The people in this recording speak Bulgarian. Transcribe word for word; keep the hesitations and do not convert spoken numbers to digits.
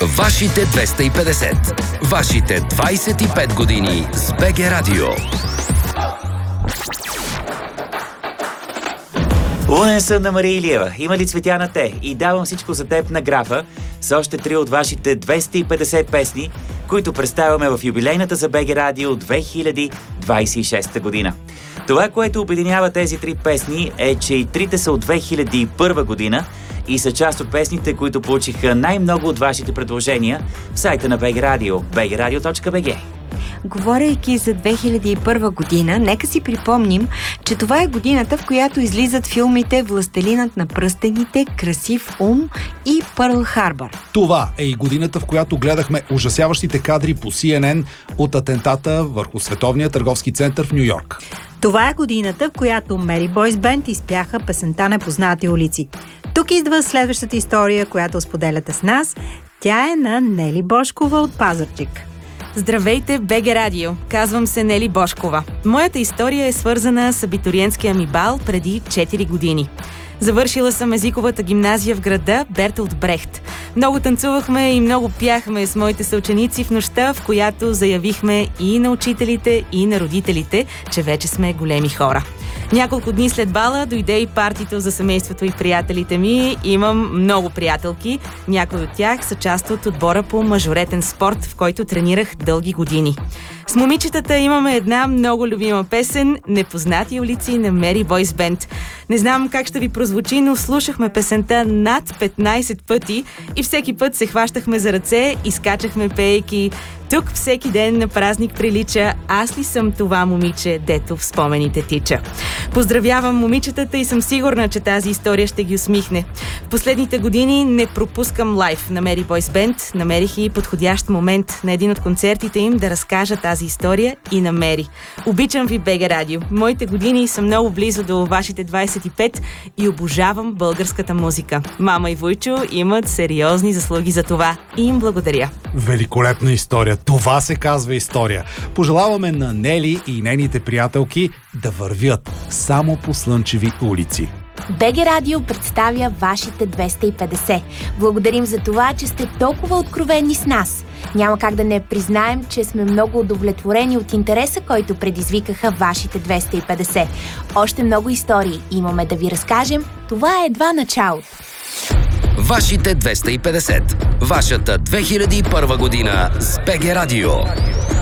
Вашите двеста и петдесет. Вашите двайсет и пет години с БГ Радио. Лунен сън на Мария Илиева. Има ли цветя на те? И давам всичко за теб на графа с още три от вашите двеста и петдесет песни, които представяме в юбилейната за БГ Радио две хиляди двайсет и шеста година. Това, което обединява тези три песни, е, че и трите са от две хиляди и първа година и са част от песните, които получиха най-много от вашите предложения в сайта на БГ Радио, би джи радио точка би джи. Говорейки за две хиляди и първа година, нека си припомним, че това е годината, в която излизат филмите "Властелинът на пръстените", "Красив ум" и "Пърл Харбър". Това е и годината, в която гледахме ужасяващите кадри по Си Ен Ен от атентата върху Световния търговски център в Ню Йорк. Това е годината, в която Мери Бойс Бенд изпяха песента "Непознати улици". Тук идва следващата история, която споделяте с нас. Тя е на Нели Божкова от Пазарджик. Здравейте, БГ Радио! Казвам се Нели Божкова. Моята история е свързана с абитуриентския ми бал преди четири години. Завършила съм езиковата гимназия в града Бертолт Брехт. Много танцувахме и много пяхме с моите съученици в нощта, в която заявихме и на учителите, и на родителите, че вече сме големи хора. Няколко дни след бала дойде и партито за семейството и приятелите ми. Имам много приятелки. Някои от тях са част от отбора по мажоретен спорт, в който тренирах дълги години. С момичетата имаме една много любима песен "Непознати улици" на Мери Бойс Бенд. Не знам как ще ви прозвучи, но слушахме песента над петнайсет пъти и всеки път се хващахме за ръце и скачахме пеейки: "Тук всеки ден на празник прилича, аз ли съм това момиче, дето в спомените тича". Поздравявам момичетата и съм сигурна, че тази история ще ги усмихне. В последните години не пропускам лайв на Мери Бойс Бенд. Намерих и подходящ момент на един от концертите им да разкажа тази история и на Мери. Обичам ви, БГ Радио. Моите години са много близо до вашите двайсет и пет и обожавам българската музика. Мама и Войчо имат сериозни заслуги за това и им благодаря. Великолепна история. Това се казва история. Пожелаваме на Нели и нейните приятелки да вървят само по слънчеви улици. БГ Радио представя вашите двеста и петдесет. Благодарим за това, че сте толкова откровени с нас. Няма как да не признаем, че сме много удовлетворени от интереса, който предизвикаха вашите двеста и петдесет. Още много истории имаме да ви разкажем. Това е едва началото. Вашите двеста и петдесет. Вашата две хиляди и първа година с БГ Радио.